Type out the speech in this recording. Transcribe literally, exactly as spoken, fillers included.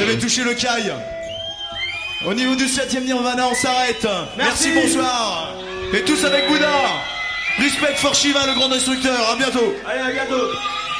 Vous avez touché le caille. Au niveau du septième Nirvana, on s'arrête. Merci. Merci, bonsoir. Et tous avec Bouddha. Respect for Shiva, le grand instructeur. À bientôt. Allez, à bientôt.